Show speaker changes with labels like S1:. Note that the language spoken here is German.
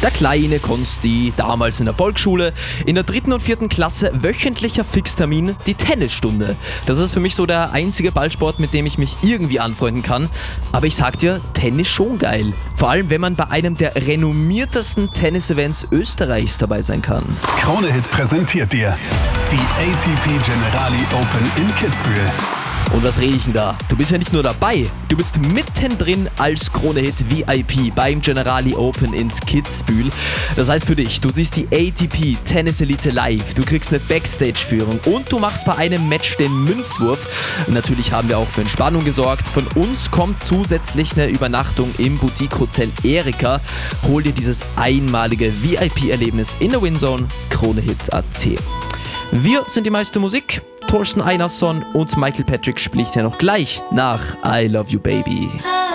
S1: Der kleine Konsti, damals in der Volksschule, in der 3. und 4. Klasse wöchentlicher Fixtermin, die Tennisstunde. Das ist für mich so der einzige Ballsport, mit dem ich mich irgendwie anfreunden kann. Aber ich sag dir, Tennis schon geil. Vor allem, wenn man bei einem der renommiertesten Tennis-Events Österreichs dabei sein kann.
S2: Krone-Hit präsentiert dir die ATP Generali Open in Kitzbühel.
S1: Und was rede ich denn da? Du bist ja nicht nur dabei, du bist mittendrin als Krone-Hit VIP beim Generali Open ins Kitzbühel. Das heißt für dich, du siehst die ATP Tennis Elite live, du kriegst eine Backstage-Führung und du machst bei einem Match den Münzwurf. Und natürlich haben wir auch für Entspannung gesorgt. Von uns kommt zusätzlich eine Übernachtung im Boutique-Hotel Erika. Hol dir dieses einmalige VIP-Erlebnis in der Winzone, Krone-Hit.at. Wir sind die meiste Musik. Thorsten Einarsson und Michael Patrick spiele ich dir noch gleich nach I Love You Baby.